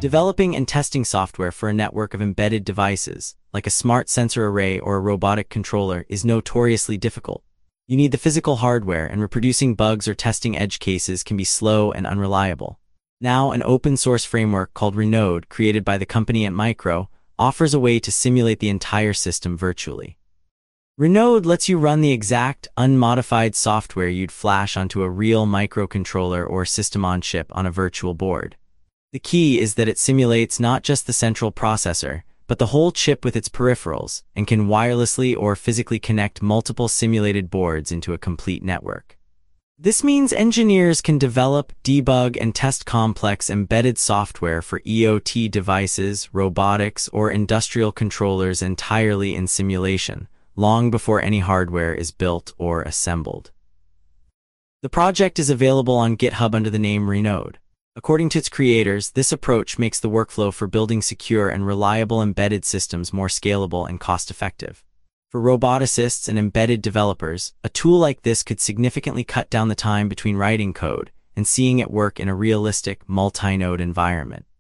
Developing and testing software for a network of embedded devices, like a smart sensor array or a robotic controller, is notoriously difficult. You need the physical hardware, and reproducing bugs or testing edge cases can be slow and unreliable. Now, an open-source framework called Renode, created by the company Antmicro, offers a way to simulate the entire system virtually. Renode lets you run the exact, unmodified software you'd flash onto a real microcontroller or system-on-chip on a virtual board. The key is that it simulates not just the central processor, but the whole chip with its peripherals, and can wirelessly or physically connect multiple simulated boards into a complete network. This means engineers can develop, debug, and test complex embedded software for IoT devices, robotics, or industrial controllers entirely in simulation, long before any hardware is built or assembled. The project is available on GitHub under the name Renode. According to its creators, this approach makes the workflow for building secure and reliable embedded systems more scalable and cost-effective. For roboticists and embedded developers, a tool like this could significantly cut down the time between writing code and seeing it work in a realistic, multi-node environment.